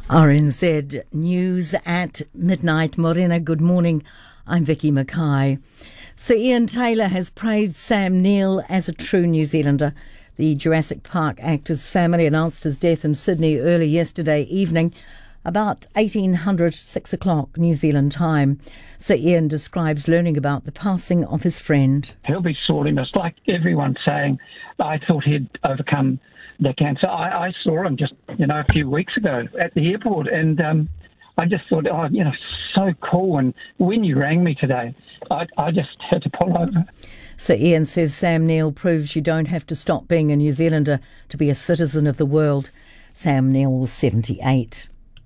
RNZ News at midnight. Morena, good morning. I'm Vicky Mackay. Sir Ian Taylor has praised Sam Neill as a true New Zealander. The Jurassic Park actor's family announced his death in Sydney early yesterday evening, about 1800, 6 o'clock New Zealand time. Sir Ian describes learning about the passing of his friend. He'll be sorely missed, like everyone saying, I thought he'd overcome the cancer. I saw him just, a few weeks ago at the airport, and I just thought, so cool. And when you rang me today, I just had to pull over. Sir Ian says Sam Neill proves you don't have to stop being a New Zealander to be a citizen of the world. Sam Neill was 78.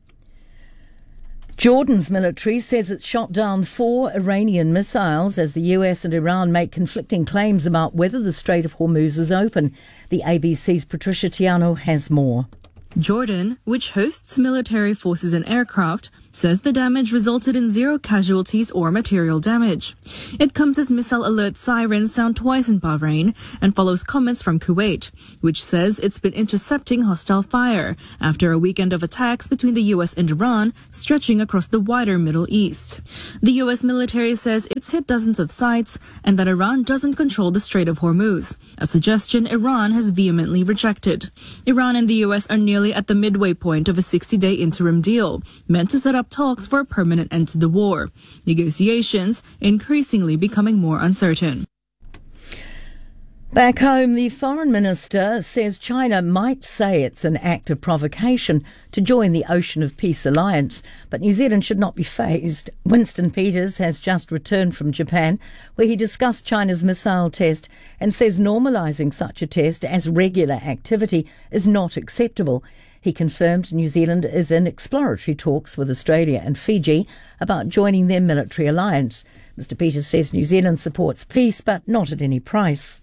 Jordan's military says it shot down 4 Iranian missiles as the US and Iran make conflicting claims about whether the Strait of Hormuz is open. The ABC's Patricia Tiano has more. Jordan, which hosts military forces and aircraft, says the damage resulted in 0 casualties or material damage. It comes as missile alert sirens sound twice in Bahrain and follows comments from Kuwait, which says it's been intercepting hostile fire after a weekend of attacks between the US and Iran stretching across the wider Middle East. The US military says it's hit dozens of sites and that Iran doesn't control the Strait of Hormuz, a suggestion Iran has vehemently rejected. Iran and the US are nearly at the midway point of a 60-day interim deal meant to set up talks for a permanent end to the war. Negotiations increasingly becoming more uncertain. Back home, the foreign minister says China might say it's an act of provocation to join the Ocean of Peace alliance, but New Zealand should not be fazed. Winston Peters has just returned from Japan, where he discussed China's missile test and says normalising such a test as regular activity is not acceptable. He confirmed New Zealand is in exploratory talks with Australia and Fiji about joining their military alliance. Mr. Peters says New Zealand supports peace, but not at any price.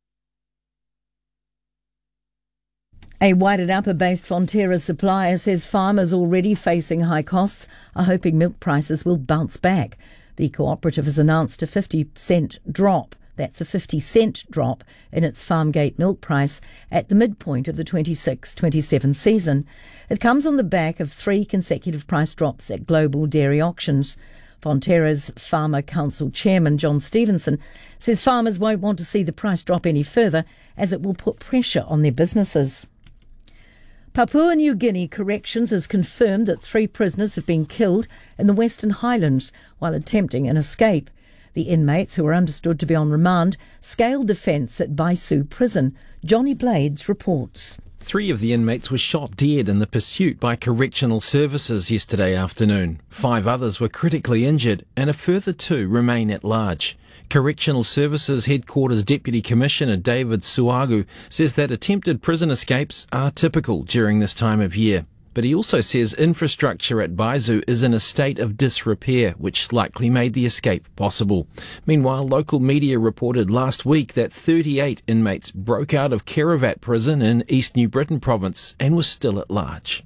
A Wairarapa-based Fonterra supplier says farmers already facing high costs are hoping milk prices will bounce back. The cooperative has announced a 50-cent drop. That's a 50-cent drop in its Farmgate milk price at the midpoint of the 26-27 season. It comes on the back of 3 consecutive price drops at global dairy auctions. Fonterra's Farmer Council Chairman John Stevenson says farmers won't want to see the price drop any further as it will put pressure on their businesses. Papua New Guinea Corrections has confirmed that 3 prisoners have been killed in the Western Highlands while attempting an escape. The inmates, who are understood to be on remand, scaled the fence at Baisu Prison. Johnny Blades reports. 3 of the inmates were shot dead in the pursuit by correctional services yesterday afternoon. 5 others were critically injured and a further 2 remain at large. Correctional Services Headquarters Deputy Commissioner David Suagu says that attempted prison escapes are typical during this time of year. But he also says infrastructure at Baisu is in a state of disrepair, which likely made the escape possible. Meanwhile, local media reported last week that 38 inmates broke out of Kerevat Prison in East New Britain province and were still at large.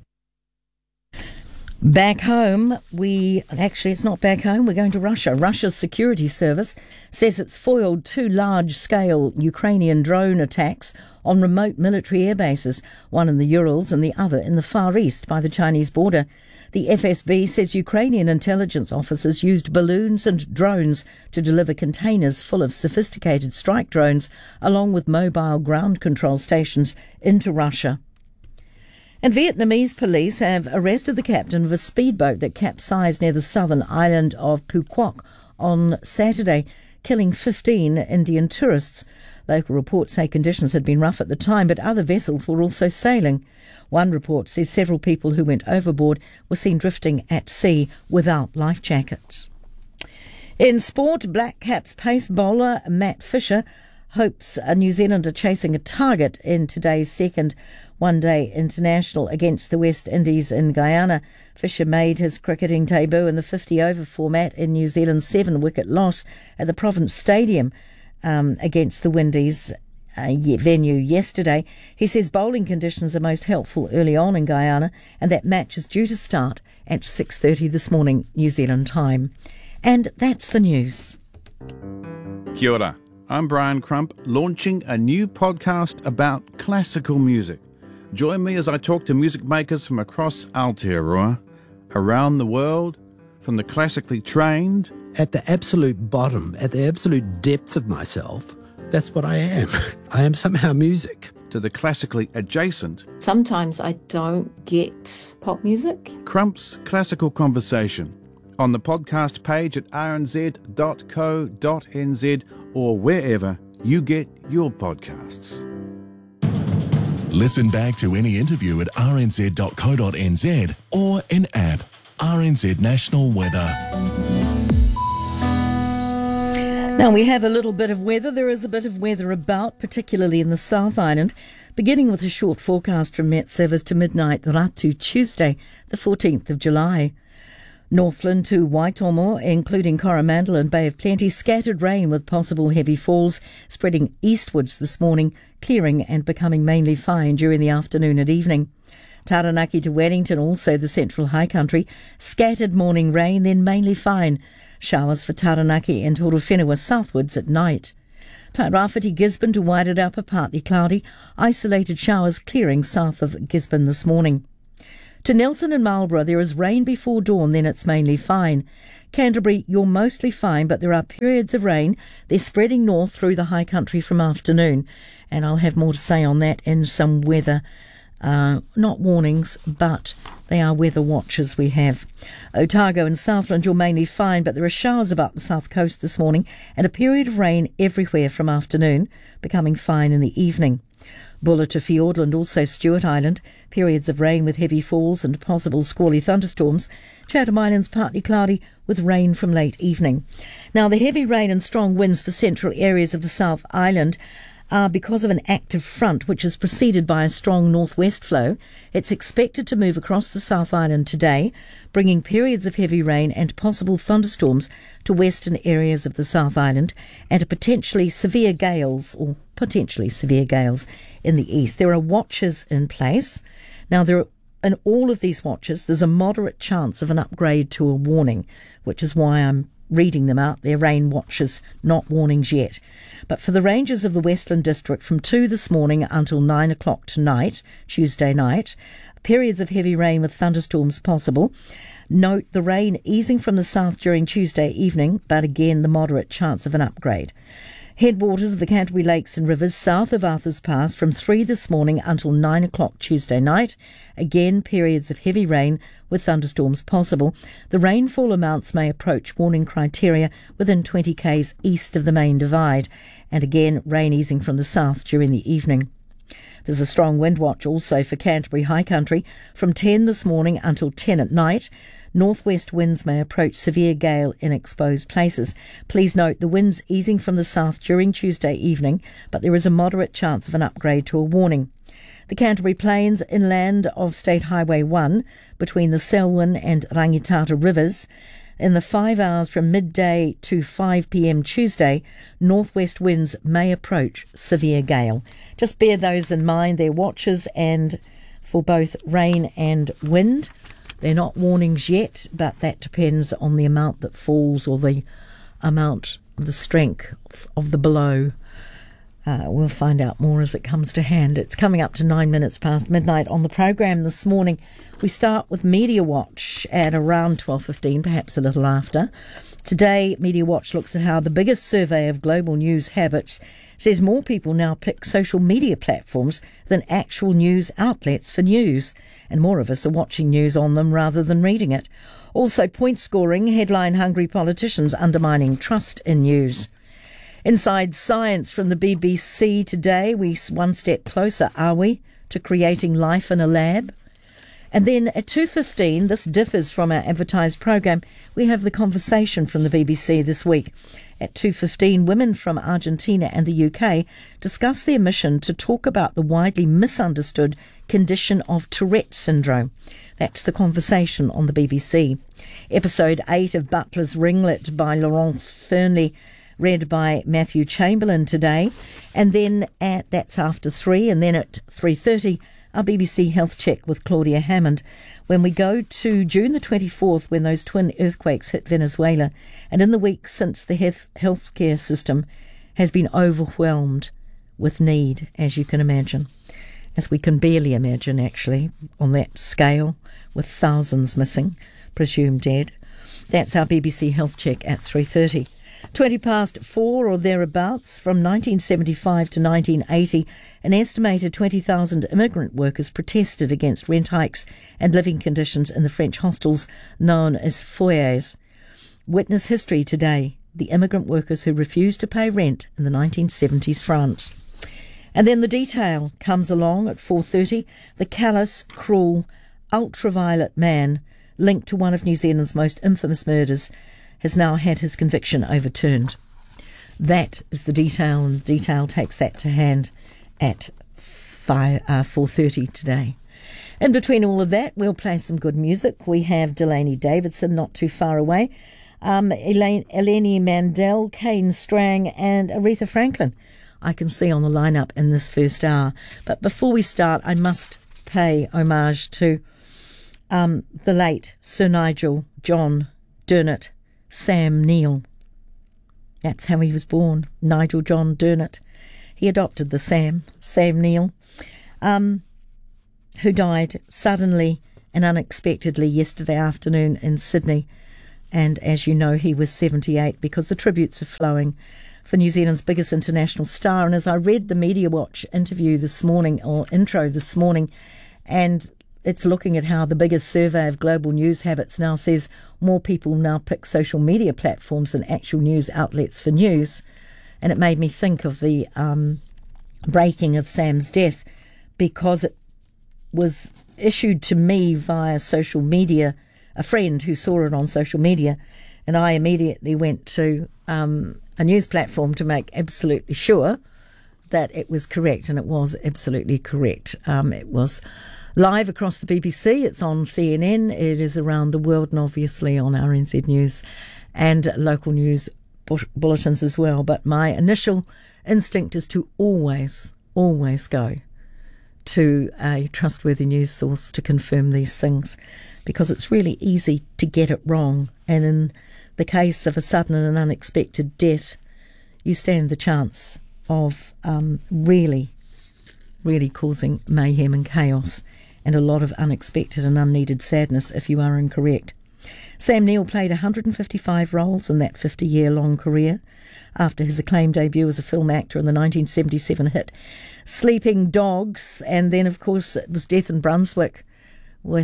Back home, it's not back home, we're going to Russia. Russia's security service says it's foiled 2 large-scale Ukrainian drone attacks on remote military air bases, one in the Urals and the other in the Far East by the Chinese border. The FSB says Ukrainian intelligence officers used balloons and drones to deliver containers full of sophisticated strike drones, along with mobile ground control stations, into Russia. And Vietnamese police have arrested the captain of a speedboat that capsized near the southern island of Phu Quoc on Saturday, killing 15 Indian tourists. Local reports say conditions had been rough at the time, but other vessels were also sailing. One report says several people who went overboard were seen drifting at sea without life jackets. In sport, Black Caps pace bowler Matt Fisher hopes a New Zealander chasing a target in today's second one-day international against the West Indies in Guyana. Fisher made his cricketing debut in the 50-over format in New Zealand's 7-wicket loss at the Province Stadium against the Windies venue yesterday. He says bowling conditions are most helpful early on in Guyana, and that match is due to start at 6:30 this morning, New Zealand time. And that's the news. Kia ora. I'm Brian Crump, launching a new podcast about classical music. Join me as I talk to music makers from across Aotearoa, around the world, from the classically trained. At the absolute bottom, at the absolute depths of myself, that's what I am. I am somehow music. To the classically adjacent. Sometimes I don't get pop music. Crump's Classical Conversation on the podcast page at rnz.co.nz or wherever you get your podcasts. Listen back to any interview at rnz.co.nz or in app RNZ National Weather. Now we have a little bit of weather. There is a bit of weather about, particularly in the South Island, beginning with a short forecast from Met Service to midnight Ratu Tuesday, the 14th of July. Northland to Waitomo, including Coromandel and Bay of Plenty, scattered rain with possible heavy falls, spreading eastwards this morning, clearing and becoming mainly fine during the afternoon and evening. Taranaki to Wellington, also the Central High Country, scattered morning rain, then mainly fine. Showers for Taranaki and Horowhenua southwards at night. Tairāwhiti Gisborne to Wairarapa, partly cloudy. Isolated showers clearing south of Gisborne this morning. To Nelson and Marlborough, there is rain before dawn, then it's mainly fine. Canterbury, you're mostly fine, but there are periods of rain. They're spreading north through the high country from afternoon. And I'll have more to say on that in some weather. Not warnings, but they are weather watches we have. Otago and Southland, you're mainly fine, but there are showers about the south coast this morning and a period of rain everywhere from afternoon, becoming fine in the evening. Bulla to Fiordland, also Stewart Island, periods of rain with heavy falls and possible squally thunderstorms. Chatham Islands partly cloudy with rain from late evening. Now the heavy rain and strong winds for central areas of the South Island are because of an active front which is preceded by a strong northwest flow. It's expected to move across the South Island today, bringing periods of heavy rain and possible thunderstorms to western areas of the South Island and potentially severe gales in the east. There are watches in place. Now, in all of these watches, there's a moderate chance of an upgrade to a warning, which is why I'm reading them out. They're rain watches, not warnings yet. But for the ranges of the Westland District, from 2 this morning until 9 o'clock tonight, Tuesday night, periods of heavy rain with thunderstorms possible. Note the rain easing from the south during Tuesday evening, but again the moderate chance of an upgrade. Headwaters of the Canterbury Lakes and Rivers south of Arthur's Pass from 3 this morning until 9 o'clock Tuesday night. Again, periods of heavy rain with thunderstorms possible. The rainfall amounts may approach warning criteria within 20 k's east of the main divide. And again, rain easing from the south during the evening. There's a strong wind watch also for Canterbury High Country from 10 this morning until 10 at night. Northwest winds may approach severe gale in exposed places. Please note the winds easing from the south during Tuesday evening, but there is a moderate chance of an upgrade to a warning. The Canterbury Plains inland of State Highway 1 between the Selwyn and Rangitata rivers. In the 5 hours from midday to 5 p.m. Tuesday, northwest winds may approach severe gale. Just bear those in mind. They're watches and for both rain and wind. They're not warnings yet, but that depends on the amount that falls or the amount, the strength of the blow. We'll find out more as it comes to hand. It's coming up to 9 minutes past midnight on the program this morning. We start with Media Watch at around 12:15, perhaps a little after. Today, Media Watch looks at how the biggest survey of global news habits says more people now pick social media platforms than actual news outlets for news, and more of us are watching news on them rather than reading it. Also, point scoring, headline-hungry politicians undermining trust in news. Inside Science from the BBC today, we one step closer, are we, to creating life in a lab? And then at 2:15, this differs from our advertised program, we have the conversation from the BBC this week. At 2:15, women from Argentina and the UK discuss their mission to talk about the widely misunderstood condition of Tourette syndrome. That's the conversation on the BBC. Episode 8 of Butler's Ringlet by Laurence Fernley, read by Matthew Chamberlain today. And then that's after 3, and then at 3:30, our BBC Health Check with Claudia Hammond, when we go to June the 24th, when those twin earthquakes hit Venezuela, and in the week since the healthcare system has been overwhelmed with need, as you can imagine. as we can barely imagine, actually, on that scale, with thousands missing, presumed dead. That's our BBC Health Check at 3:30. 20 past 4 or thereabouts. From 1975 to 1980, an estimated 20,000 immigrant workers protested against rent hikes and living conditions in the French hostels known as foyers. Witness history today, the immigrant workers who refused to pay rent in the 1970s France. And then the detail comes along at 4:30. The callous, cruel, ultraviolet man linked to one of New Zealand's most infamous murders has now had his conviction overturned. That is the detail, and the detail takes that to hand at 4:30 today. In between all of that, we'll play some good music. We have Delaney Davidson not too far away, Eleni Mandel, Kane Strang and Aretha Franklin I can see on the lineup in this first hour. But before we start, I must pay homage to the late Sir Nigel John Dernet Sam Neill. That's how he was born, Nigel John Dernet. He adopted the Sam Neill, who died suddenly and unexpectedly yesterday afternoon in Sydney. And as you know, he was 78, because the tributes are flowing for New Zealand's biggest international star. And as I read the Media Watch interview this morning, or intro this morning, and it's looking at how the biggest survey of global news habits now says more people now pick social media platforms than actual news outlets for news. And it made me think of the breaking of Sam's death, because it was issued to me via social media, a friend who saw it on social media, and I immediately went to a news platform to make absolutely sure that it was correct, and it was absolutely correct. It was live across the BBC, it's on CNN, it is around the world, and obviously on RNZ News and local news bulletins as well. But my initial instinct is to always go to a trustworthy news source to confirm these things, because it's really easy to get it wrong. And in the case of a sudden and unexpected death, you stand the chance of really causing mayhem and chaos and a lot of unexpected and unneeded sadness if you are incorrect. Sam Neill played 155 roles in that 50-year-long career after his acclaimed debut as a film actor in the 1977 hit Sleeping Dogs, and then, of course, it was Death in Brunswick with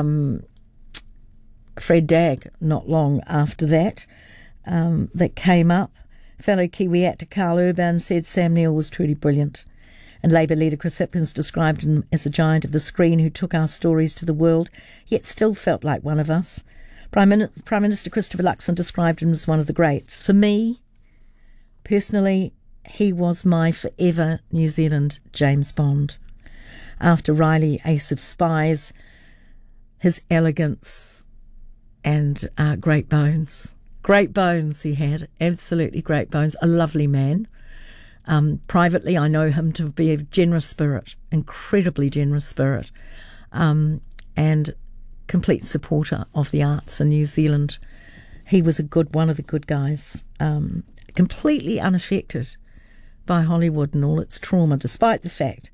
Fred Dagg not long after that that came up. Fellow Kiwi actor Carl Urban said Sam Neill was truly brilliant. And Labour leader Chris Hipkins described him as a giant of the screen who took our stories to the world, yet still felt like one of us. Prime Minister Christopher Luxon described him as one of the greats. For me, personally, he was my forever New Zealand James Bond. After Riley, Ace of Spies, his elegance and great bones. Great bones he had, absolutely great bones. A lovely man. Privately, I know him to be a generous spirit, incredibly generous spirit, and complete supporter of the arts in New Zealand. He was one of the good guys, completely unaffected by Hollywood and all its trauma, despite the fact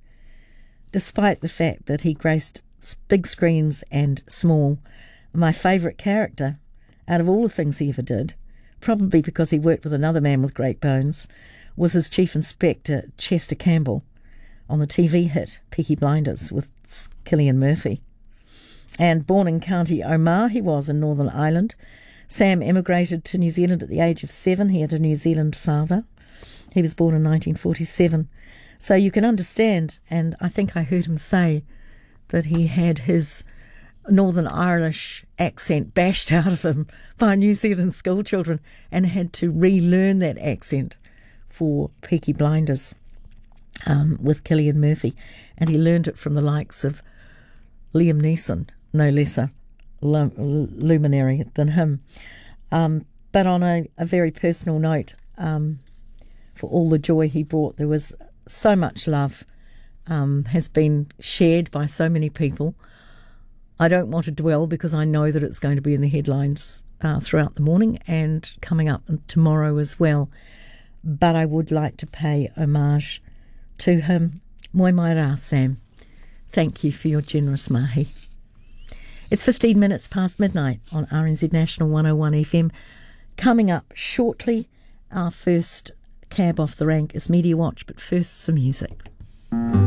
that he graced big screens and small. My favourite character out of all the things he ever did, probably because he worked with another man with great bones, was his Chief Inspector Chester Campbell on the TV hit Peaky Blinders with Cillian Murphy. And born in County Omagh, he was in Northern Ireland. Sam emigrated to New Zealand at the age of 7. He had a New Zealand father. He was born in 1947. So you can understand, and I think I heard him say that he had his Northern Irish accent bashed out of him by New Zealand school children and had to relearn that accent for Peaky Blinders with Cillian Murphy. And he learned it from the likes of Liam Neeson, no lesser luminary than him. But on a very personal note, for all the joy he brought, there was so much love has been shared by so many people. I don't want to dwell, because I know that it's going to be in the headlines throughout the morning and coming up tomorrow as well. But I would like to pay homage to him. Moi mai rā, Sam. Thank you for your generous mahi. It's 15 minutes past midnight on RNZ National 101 FM. Coming up shortly, our first cab off the rank is Media Watch, but first some music.